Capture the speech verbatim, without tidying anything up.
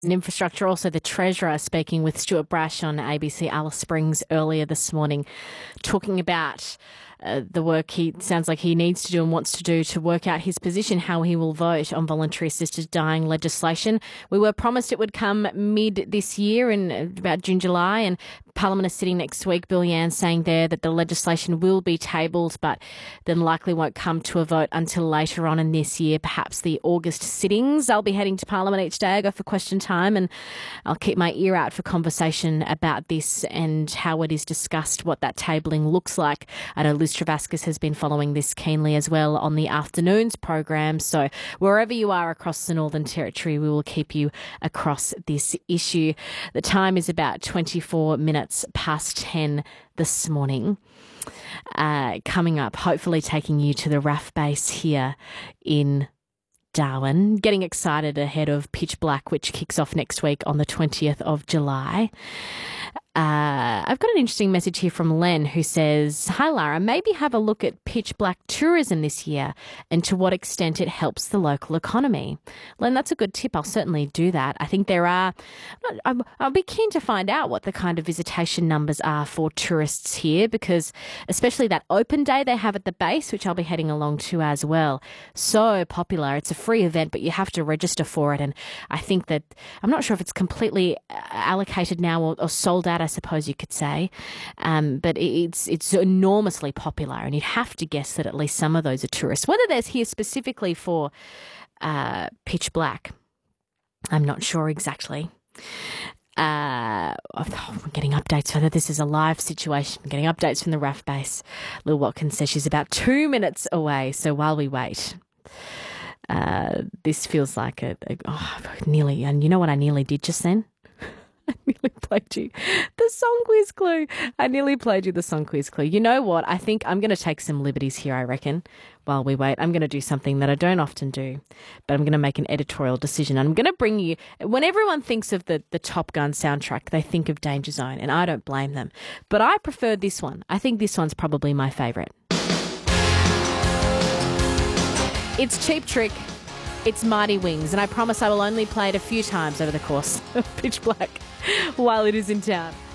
And infrastructure, also the Treasurer, speaking with Stuart Brash on A B C Alice Springs earlier this morning, talking about uh, the work he sounds like he needs to do and wants to do to work out his position, how he will vote on voluntary assisted dying legislation. We were promised it would come mid this year in about June, July, and Parliament is sitting next week. Bill Yan saying there that the legislation will be tabled, but then likely won't come to a vote until later on in this year, perhaps the August sittings. I'll be heading to Parliament each day. I go for question time, and I'll keep my ear out for conversation about this and how it is discussed, what that tabling looks like. I know Liz Travascus has been following this keenly as well on the afternoons program. So wherever you are across the Northern Territory, we will keep you across this issue. The time is about twenty-four minutes past ten this morning. Uh, coming up, hopefully taking you to the R A F base here in Darwin. Getting excited ahead of Pitch Black, which kicks off next week on the twentieth of July. Uh, I've got an interesting message here from Len who says, "Hi Lara, maybe have a look at Pitch Black tourism this year and to what extent it helps the local economy." Len, that's a good tip. I'll certainly do that. I think there are, I'm, I'll be keen to find out what the kind of visitation numbers are for tourists here, because especially that open day they have at the base, which I'll be heading along to as well. So popular. It's a free event, but you have to register for it. And I think that, I'm not sure if it's completely allocated now or, or sold out, I suppose you could say, um, but it's it's enormously popular, and you'd have to guess that at least some of those are tourists. Whether they're here specifically for uh, Pitch Black, I'm not sure exactly. Uh, oh, I'm getting updates whether this is a live situation. I'm getting updates from the R A F base. Lil Watkins says she's about two minutes away, so while we wait... Uh, this feels like a, a oh, nearly, and you know what I nearly did just then? I nearly played you the song quiz clue. I nearly played you the song quiz clue. You know what? I think I'm going to take some liberties here, I reckon, while we wait. I'm going to do something that I don't often do, but I'm going to make an editorial decision. I'm going to bring you, when everyone thinks of the, the Top Gun soundtrack, they think of Danger Zone, and I don't blame them. But I prefer this one. I think this one's probably my favourite. It's Cheap Trick, it's Mighty Wings, and I promise I will only play it a few times over the course of Pitch Black while it is in town.